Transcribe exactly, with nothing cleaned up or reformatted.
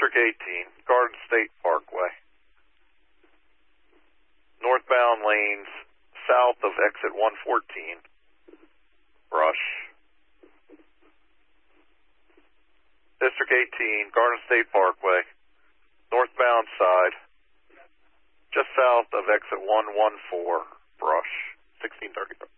District eighteen, Garden State Parkway. Northbound lanes south of exit one fourteen, brush. District eighteen, Garden State Parkway, northbound side, just south of exit one one four, brush, sixteen thirty.